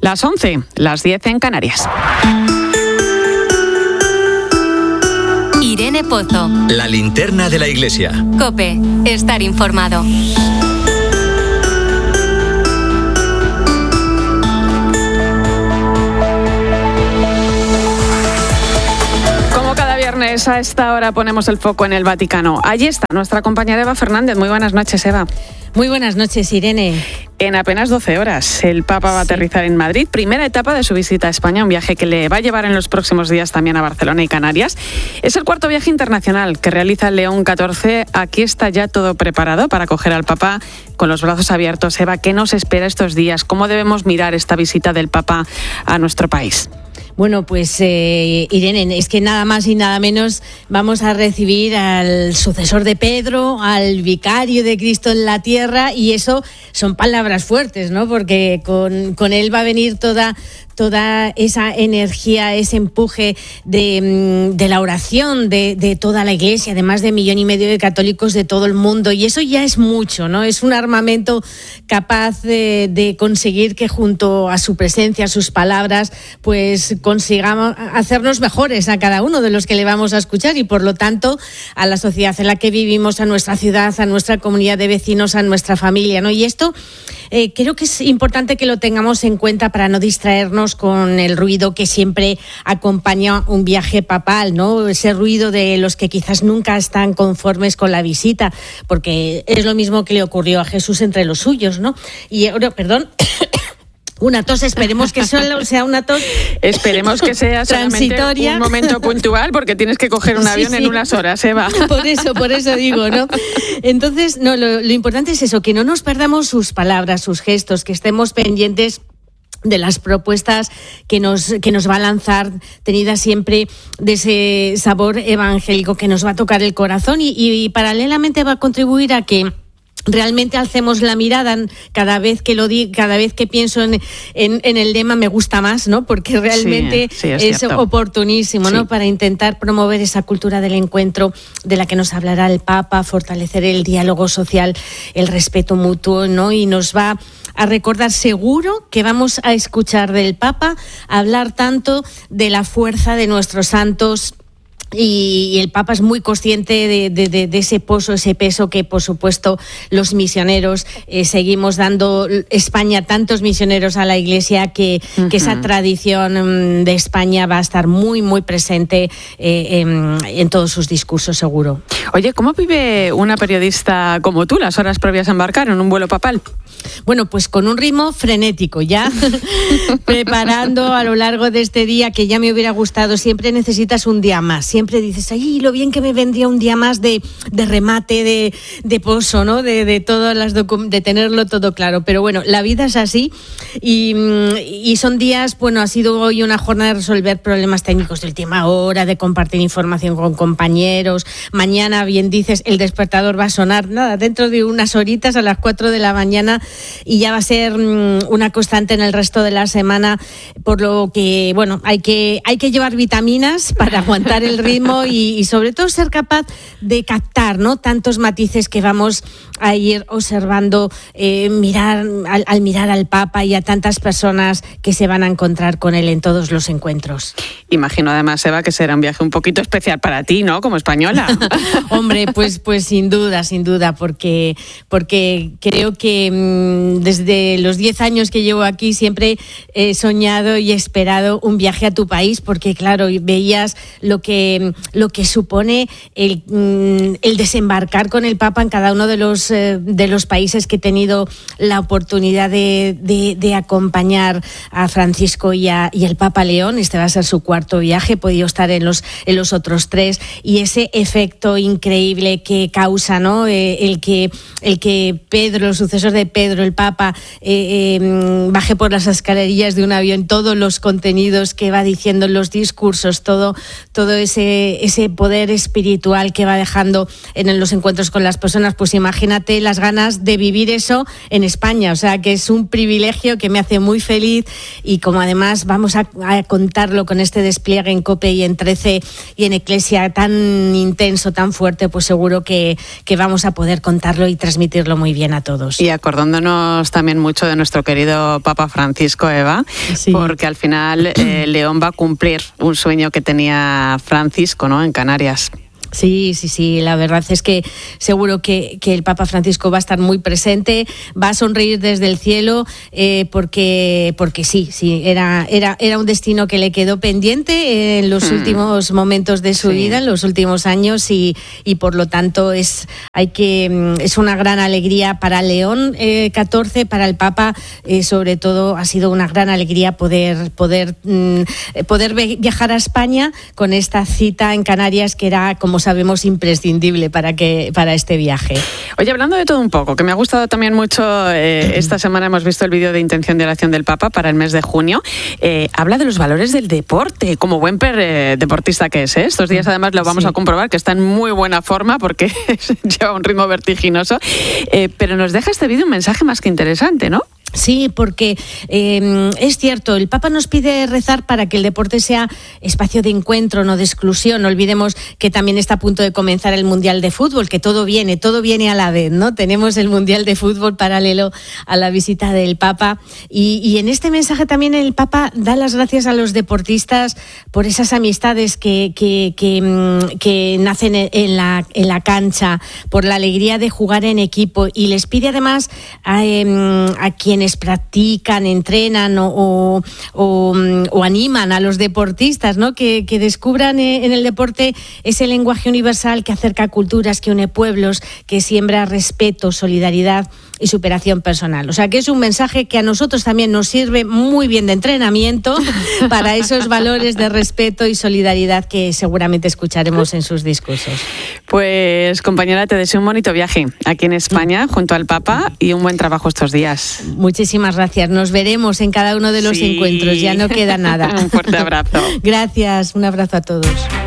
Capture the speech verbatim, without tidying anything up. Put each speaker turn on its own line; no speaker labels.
Las once, las diez en Canarias.
Irene Pozo.
La linterna de la iglesia.
COPE. Estar informado.
A esta hora ponemos el foco en el Vaticano. Allí está nuestra compañera Eva Fernández. Muy buenas noches, Eva.
Muy buenas noches, Irene.
En apenas doce horas, el Papa va a aterrizar en Madrid. Primera etapa de su visita a España, un viaje que le va a llevar en los próximos días también a Barcelona y Canarias. Es el cuarto viaje internacional que realiza León catorce. Aquí está ya todo preparado para acoger al Papa con los brazos abiertos. Eva, ¿qué nos espera estos días? ¿Cómo debemos mirar esta visita del Papa a nuestro país?
Bueno, pues eh, Irene, es que nada más y nada menos vamos a recibir al sucesor de Pedro, al vicario de Cristo en la tierra, y eso son palabras fuertes, ¿no? Porque con, con él va a venir toda... toda esa energía, ese empuje de, de la oración de, de toda la Iglesia, de más de millón y medio de católicos de todo el mundo, y eso ya es mucho, ¿no? Es un armamento capaz de, de conseguir que junto a su presencia, a sus palabras, pues consigamos hacernos mejores a cada uno de los que le vamos a escuchar, y por lo tanto a la sociedad en la que vivimos, a nuestra ciudad, a nuestra comunidad de vecinos, a nuestra familia, ¿no? Y esto eh, creo que es importante que lo tengamos en cuenta para no distraernos con el ruido que siempre acompaña un viaje papal, ¿no? Ese ruido de los que quizás nunca están conformes con la visita, porque es lo mismo que le ocurrió a Jesús entre los suyos, ¿no? Y ahora, perdón... Una tos, esperemos que solo sea una tos.
Esperemos que sea
transitoria.
Un momento puntual, porque tienes que coger un avión sí, sí. en unas horas, Eva.
Por eso, por eso digo, ¿no? Entonces, no, lo, lo importante es eso, que no nos perdamos sus palabras, sus gestos, que estemos pendientes de las propuestas que nos que nos va a lanzar, tenida siempre de ese sabor evangélico que nos va a tocar el corazón, y, y, y paralelamente va a contribuir a que realmente alcemos la mirada cada vez que lo digo, cada vez que pienso en, en, en el lema me gusta más, ¿no? Porque realmente sí, sí, es, es oportunísimo, ¿no? Sí. Para intentar promover esa cultura del encuentro de la que nos hablará el Papa, fortalecer el diálogo social, el respeto mutuo, ¿no? Y nos va a recordar seguro que vamos a escuchar del Papa hablar tanto de la fuerza de nuestros santos. Y el Papa es muy consciente de, de, de ese pozo, ese peso que, por supuesto, los misioneros eh, seguimos dando España, tantos misioneros a la Iglesia, que, uh-huh. que esa tradición de España va a estar muy, muy presente eh, en, en todos sus discursos, seguro.
Oye, ¿cómo vive una periodista como tú las horas previas a embarcar en un vuelo papal?
Bueno, pues con un ritmo frenético, ya preparando a lo largo de este día, que ya me hubiera gustado. Siempre necesitas un día más, siempre dices, ay, lo bien que me vendría un día más de, de remate, de, de pozo, ¿no? De, de todas las docu- de tenerlo todo claro. Pero bueno, la vida es así, y, y son días, bueno, ha sido hoy una jornada de resolver problemas técnicos de última hora, de compartir información con compañeros. Mañana, bien dices, el despertador va a sonar, nada, dentro de unas horitas a las cuatro de la mañana, y ya va a ser um, una constante en el resto de la semana, por lo que, bueno, hay que, hay que llevar vitaminas para aguantar el ritmo y, y sobre todo ser capaz de captar, ¿no? Tantos matices que vamos a ir observando, eh, mirar al, al mirar al Papa y a tantas personas que se van a encontrar con él en todos los encuentros.
Imagino además, Eva, que será un viaje un poquito especial para ti, ¿no? Como española.
Hombre, pues, pues sin duda, sin duda, porque, porque creo que mmm, desde los diez años que llevo aquí siempre he soñado y esperado un viaje a tu país, porque claro, veías lo que, lo que supone el, mmm, el desembarcar con el Papa en cada uno de los, eh, de los países que he tenido la oportunidad de, de, de acompañar a Francisco y, a, y el Papa León. Este va a ser su cuarto viaje, he podido estar en los, en los otros tres, y ese efecto increíble que causa, ¿no? Eh, el que, el que Pedro, los sucesores de Pedro, el Papa, eh, eh, baje por las escalerillas de un avión, todos los contenidos que va diciendo, los discursos, todo, todo ese ese, ese poder espiritual que va dejando en los encuentros con las personas, pues imagínate las ganas de vivir eso en España. O sea, que es un privilegio que me hace muy feliz, y como además vamos a, a contarlo con este despliegue en COPE y en trece y en Eclesia tan intenso, tan fuerte, pues seguro que, que vamos a poder contarlo y transmitirlo muy bien a todos.
Y acordándonos también mucho de nuestro querido Papa Francisco, Eva, sí. porque al final eh, León va a cumplir un sueño que tenía Francisco, ¿no?, en Canarias.
Sí, sí, sí, la verdad es que seguro que, que el Papa Francisco va a estar muy presente, va a sonreír desde el cielo, eh, porque porque sí, sí, era, era, era un destino que le quedó pendiente en los hmm. últimos momentos de su sí. vida, en los últimos años, y, y por lo tanto es, hay que, es una gran alegría para León eh, catorce, para el Papa, eh, sobre todo ha sido una gran alegría poder, poder, mm, poder viajar a España con esta cita en Canarias, que era, como sabemos, imprescindible para que para este viaje.
Oye, hablando de todo un poco, que me ha gustado también mucho, eh, esta semana hemos visto el vídeo de intención de oración del Papa para el mes de junio, eh, habla de los valores del deporte, como buen per, eh, deportista que es, ¿eh? Estos días además lo vamos sí. a comprobar, que está en muy buena forma porque lleva un ritmo vertiginoso, eh, pero nos deja este vídeo un mensaje más que interesante, ¿no?
Sí, porque eh, es cierto, el Papa nos pide rezar para que el deporte sea espacio de encuentro, no de exclusión. No olvidemos que también está a punto de comenzar el Mundial de Fútbol, que todo viene, todo viene a la vez, ¿no? Tenemos el Mundial de Fútbol paralelo a la visita del Papa, y, y en este mensaje también el Papa da las gracias a los deportistas por esas amistades que, que, que, que nacen en la, en la cancha, por la alegría de jugar en equipo, y les pide además a, a quienes practican, entrenan o, o, o, o animan a los deportistas, ¿no?, que, que descubran en el deporte ese lenguaje universal que acerca culturas, que une pueblos, que siembra respeto, solidaridad y superación personal. O sea, que es un mensaje que a nosotros también nos sirve muy bien de entrenamiento para esos valores de respeto y solidaridad que seguramente escucharemos en sus discursos.
Pues, compañera, te deseo un bonito viaje aquí en España junto al Papa y un buen trabajo estos días.
Muchísimas gracias. Nos veremos en cada uno de los sí. encuentros. Ya no queda nada.
Un fuerte abrazo.
Gracias. Un abrazo a todos.